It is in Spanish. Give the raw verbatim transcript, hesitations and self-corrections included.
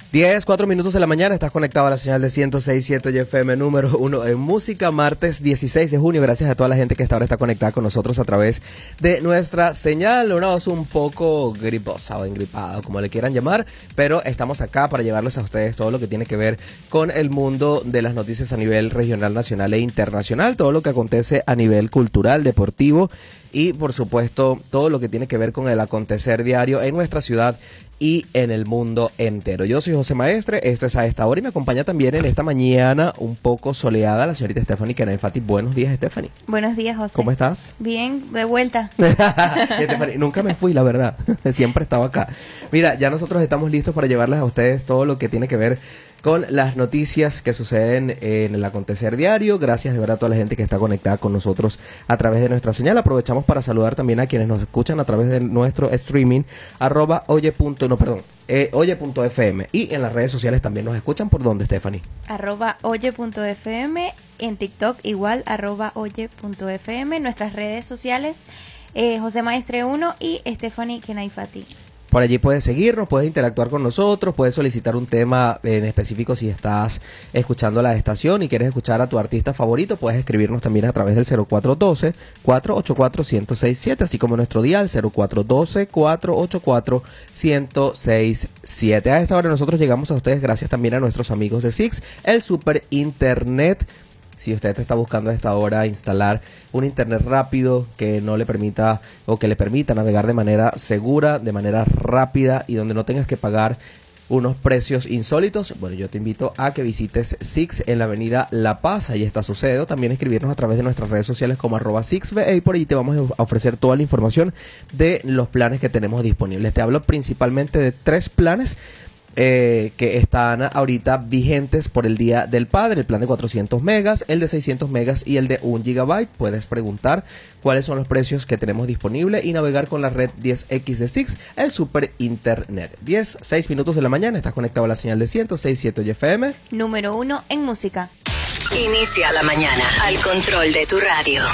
diez, cuatro minutos de la mañana, estás conectado a la señal de ciento seis punto siete F M número uno en música, martes dieciséis de junio. Gracias a toda la gente que hasta ahora está conectada con nosotros a través de nuestra señal. Una voz un poco griposa o engripada, como le quieran llamar, pero estamos acá para llevarles a ustedes todo lo que tiene que ver con el mundo de las noticias a nivel regional, nacional e internacional, todo lo que acontece a nivel cultural, deportivo y, por supuesto, todo lo que tiene que ver con el acontecer diario en nuestra ciudad y en el mundo entero. Yo soy José Maestre, esto es A Esta Hora y me acompaña también en esta mañana un poco soleada la señorita Stephanie Kenay-Fati. Buenos días, Stephanie. Buenos días, José. ¿Cómo estás? Bien, de vuelta. Stephanie, nunca me fui, la verdad. Siempre he estado acá. Mira, ya nosotros estamos listos para llevarles a ustedes todo lo que tiene que ver con las noticias que suceden en el acontecer diario. Gracias de verdad a toda la gente que está conectada con nosotros a través de nuestra señal. Aprovechamos para saludar también a quienes nos escuchan a través de nuestro streaming, arroba oye. No, perdón, eh, oye.fm. Y en las redes sociales también nos escuchan. ¿Por dónde, Stephanie? Arroba oye.fm. En TikTok igual, arroba oye.fm. Nuestras redes sociales, eh, José Maestre uno y Stephanie Kenay-Fati. Por allí puedes seguirnos, puedes interactuar con nosotros, puedes solicitar un tema en específico si estás escuchando la estación y quieres escuchar a tu artista favorito, puedes escribirnos también a través del cero cuatro uno dos, cuatro ocho cuatro, uno cero seis siete, así como nuestro dial cero cuatro uno dos, cuatro ocho cuatro, uno cero seis siete. A esta hora nosotros llegamos a ustedes gracias también a nuestros amigos de Six, el super internet. Si usted está buscando a esta hora instalar un internet rápido que no le permita o que le permita navegar de manera segura, de manera rápida y donde no tengas que pagar unos precios insólitos, bueno, yo te invito a que visites Six en la avenida La Paz, ahí está su sede. También escribirnos a través de nuestras redes sociales como arroba SixVE y por ahí te vamos a ofrecer toda la información de los planes que tenemos disponibles. Te hablo principalmente de tres planes Eh, que están ahorita vigentes por el Día del Padre: el plan de cuatrocientos megas, el de seiscientos megas y el de un gigabyte. Puedes preguntar cuáles son los precios que tenemos disponibles y navegar con la red diez equis de Six, el super internet. diez, seis minutos de la mañana, estás conectado a la señal de ciento seis punto siete F M. Número uno en música. Inicia la mañana al control de tu radio.